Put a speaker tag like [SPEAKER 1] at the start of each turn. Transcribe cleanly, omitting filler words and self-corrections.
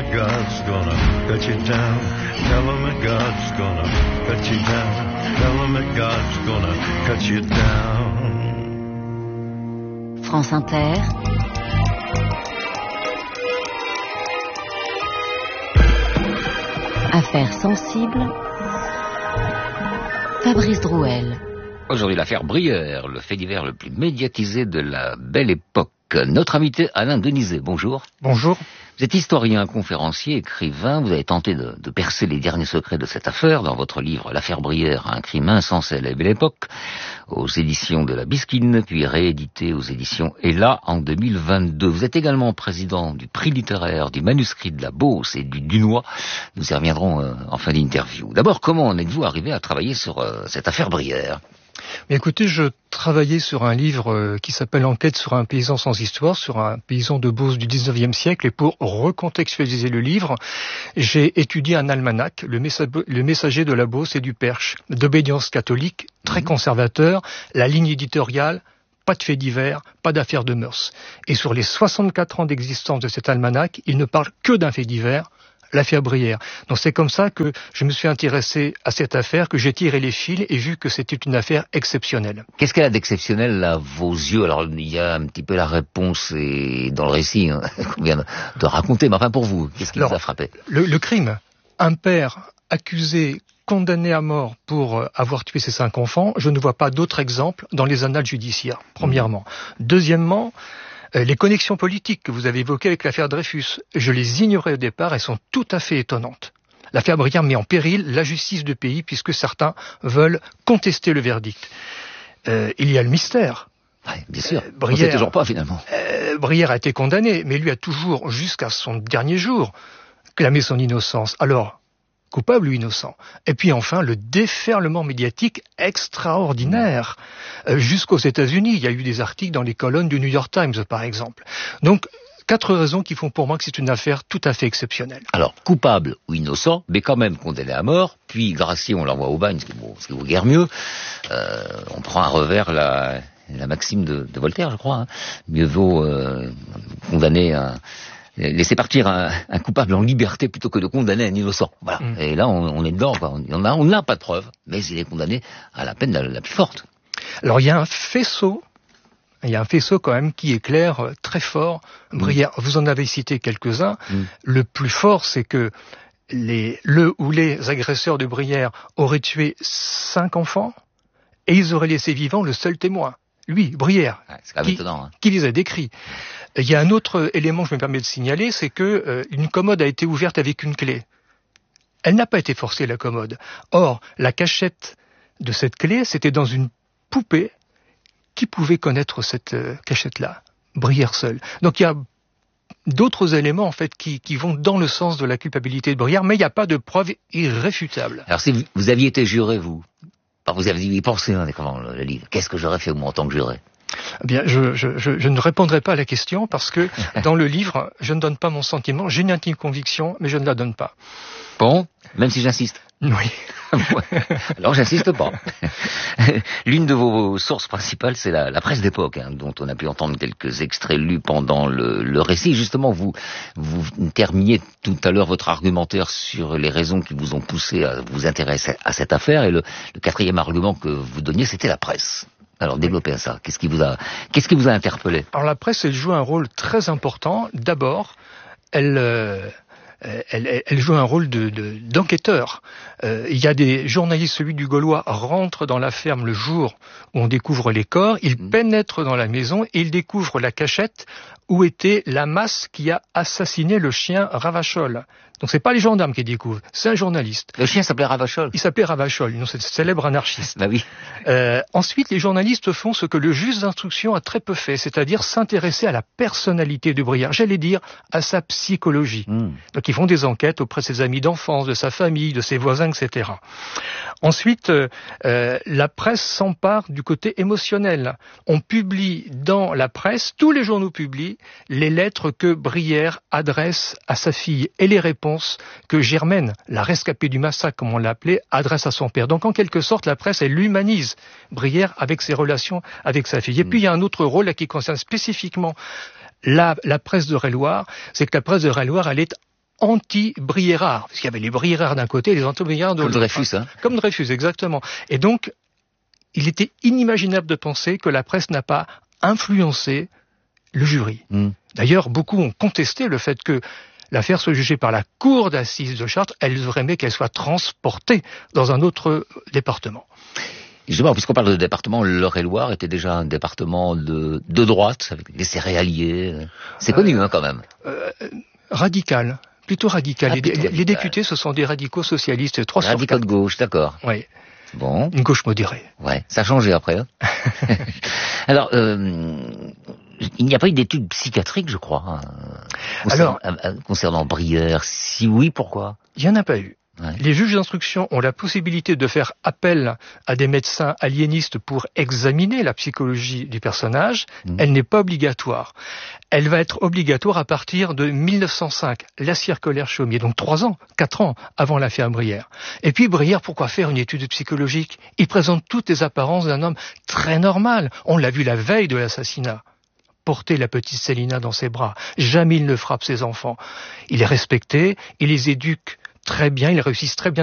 [SPEAKER 1] that God's gonna cut you down. Tell him that God's gonna cut you down. Tell him that God's gonna cut you down.
[SPEAKER 2] France Inter. Affaires sensibles. Fabrice Drouel.
[SPEAKER 3] Aujourd'hui, l'affaire Brière, le fait divers le plus médiatisé de la belle époque. Notre invité Alain Denizet, bonjour.
[SPEAKER 4] Bonjour.
[SPEAKER 3] Vous êtes historien, conférencier, écrivain. Vous avez tenté de percer les derniers secrets de cette affaire dans votre livre L'affaire Brière, un crime insensé à la belle époque, aux éditions de la Bisquine, puis réédité aux éditions Ella en 2022. Vous êtes également président du prix littéraire du manuscrit de la Beauce et du Dunois. Nous y reviendrons en fin d'interview. D'abord, comment en êtes-vous arrivé à travailler sur cette affaire Brière ?
[SPEAKER 4] Mais écoutez, je travaillais sur un livre qui s'appelle Enquête sur un paysan sans histoire, sur un paysan de Beauce du 19e siècle. Et pour recontextualiser le livre, j'ai étudié un almanach, le messager de la Beauce et du Perche, d'obédience catholique, très conservateur, la ligne éditoriale, pas de faits divers, pas d'affaires de mœurs. Et sur les 64 ans d'existence de cet almanach, il ne parle que d'un fait divers, l'affaire Brière. Donc c'est comme ça que je me suis intéressé à cette affaire, que j'ai tiré les fils et vu que c'était une affaire exceptionnelle.
[SPEAKER 3] Qu'est-ce qu'elle a d'exceptionnel à vos yeux ? Alors il y a un petit peu la réponse dans le récit qu'on vient de raconter, mais enfin pour vous, qu'est-ce qui vous a frappé ?
[SPEAKER 4] Le crime. Un père accusé, condamné à mort pour avoir tué ses 5 enfants, je ne vois pas d'autre exemple dans les annales judiciaires, premièrement. Deuxièmement, les connexions politiques que vous avez évoquées avec l'affaire Dreyfus, je les ignorais au départ, elles sont tout à fait étonnantes. L'affaire Brière met en péril la justice du pays puisque certains veulent contester le verdict. Il y a le mystère.
[SPEAKER 3] Oui, bien sûr,
[SPEAKER 4] Brière,
[SPEAKER 3] on ne sait toujours pas finalement.
[SPEAKER 4] Brière a été condamné, mais lui a toujours, jusqu'à son dernier jour, clamé son innocence. Alors, coupable ou innocent. Et puis enfin, le déferlement médiatique extraordinaire. Jusqu'aux États-Unis, il y a eu des articles dans les colonnes du New York Times, par exemple. Donc, 4 raisons qui font pour moi que c'est une affaire tout à fait exceptionnelle.
[SPEAKER 3] Alors, coupable ou innocent, mais quand même condamné à mort, puis gracié, on l'envoie au bagne, ce qui vaut guère mieux. On prend à revers la maxime de Voltaire, je crois. Hein. Mieux vaut condamner laisser partir un coupable en liberté plutôt que de condamner un innocent. Voilà. Et là, on est dedans. Quoi. On n'a pas de preuves, mais il est condamné à la peine la plus forte.
[SPEAKER 4] Alors, il y a un faisceau quand même qui éclaire très fort Brière. Vous en avez cité quelques-uns. Le plus fort, c'est que les agresseurs de Brière auraient tué 5 enfants et ils auraient laissé vivant le seul témoin. Lui, Brière, qui les a décrits. Il y a un autre élément que je me permets de signaler, c'est que une commode a été ouverte avec une clé. Elle n'a pas été forcée, la commode. Or, la cachette de cette clé, c'était dans une poupée. Qui pouvait connaître cette cachette-là ? Brière seul. Donc il y a d'autres éléments en fait qui vont dans le sens de la culpabilité de Brière, mais il n'y a pas de preuve irréfutable.
[SPEAKER 3] Alors si vous aviez été juré, vous aviez pensé comment le livre. Qu'est-ce que j'aurais fait moi en tant que juré ?
[SPEAKER 4] Eh bien, je ne répondrai pas à la question parce que dans le livre, je ne donne pas mon sentiment. J'ai une intime conviction, mais je ne la donne pas.
[SPEAKER 3] Bon, même si j'insiste.
[SPEAKER 4] Oui.
[SPEAKER 3] Alors j'insiste pas. L'une de vos sources principales, c'est la presse d'époque, dont on a pu entendre quelques extraits lus pendant le récit. Justement, vous terminiez tout à l'heure votre argumentaire sur les raisons qui vous ont poussé à vous intéresser à cette affaire. Et le 4e argument que vous donniez, c'était la presse. Alors développez ça. Qu'est-ce qui vous a interpellé ?
[SPEAKER 4] Alors la presse, elle joue un rôle très important. D'abord, elle joue un rôle d'enquêteur. Il y a des journalistes, celui du Gaulois, rentre dans la ferme le jour où on découvre les corps, il pénètre dans la maison et il découvre la cachette où était la masse qui a assassiné le chien Ravachol. Donc c'est pas les gendarmes qui découvrent, c'est un journaliste.
[SPEAKER 3] Le chien s'appelait Ravachol.
[SPEAKER 4] Il s'appelait Ravachol, c'est un célèbre anarchiste.
[SPEAKER 3] Bah oui.
[SPEAKER 4] Ensuite, les journalistes font ce que le juge d'instruction a très peu fait, c'est-à-dire s'intéresser à la personnalité de Brière, j'allais dire à sa psychologie. Donc ils font des enquêtes auprès de ses amis d'enfance, de sa famille, de ses voisins, etc. Ensuite, la presse s'empare du côté émotionnel. On publie dans la presse, tous les journaux publient, les lettres que Brière adresse à sa fille et les réponses que Germaine, la rescapée du massacre, comme on l'appelait, adresse à son père. Donc en quelque sorte, la presse, elle humanise Brière avec ses relations avec sa fille. Et puis il y a un autre rôle là, qui concerne spécifiquement la presse de Railloire, c'est que la presse de Railloire, elle est anti-Briérard, parce qu'il y avait les Briérard d'un côté et les anti-Briérard de l'autre.
[SPEAKER 3] Comme Dreyfus, hein.
[SPEAKER 4] Comme Dreyfus, exactement. Et donc, il était inimaginable de penser que la presse n'a pas influencé le jury. D'ailleurs, beaucoup ont contesté le fait que l'affaire soit jugée par la cour d'assises de Chartres. Elles auraient aimé qu'elle soit transportée dans un autre département.
[SPEAKER 3] Justement, puisqu'on parle de département, l'Eure-et-Loire était déjà un département de droite, avec des céréaliers. C'est connu, quand même.
[SPEAKER 4] Radical. Plutôt radical.
[SPEAKER 3] Plutôt
[SPEAKER 4] les
[SPEAKER 3] radical.
[SPEAKER 4] députés, ce sont des radicaux socialistes. 3 sur
[SPEAKER 3] Radicaux
[SPEAKER 4] 4.
[SPEAKER 3] de gauche, d'accord.
[SPEAKER 4] Oui.
[SPEAKER 3] Bon.
[SPEAKER 4] Une gauche modérée.
[SPEAKER 3] Ouais, ça a changé après. Hein. Alors, il n'y a pas eu d'études psychiatriques, je crois, concernant Brière. Si oui, pourquoi?
[SPEAKER 4] Il n'y en a pas eu.
[SPEAKER 3] Ouais.
[SPEAKER 4] Les juges d'instruction ont la possibilité de faire appel à des médecins aliénistes pour examiner la psychologie du personnage. Elle n'est pas obligatoire. Elle va être obligatoire à partir de 1905, la circulaire Chaumier, donc 4 ans avant l'affaire Brière. Et puis Brière, pourquoi faire une étude psychologique? Il présente toutes les apparences d'un homme très normal. On l'a vu la veille de l'assassinat. Porter la petite Célina dans ses bras. Jamais il ne frappe ses enfants. Il est respecté, il les éduque très bien, ils réussissent très bien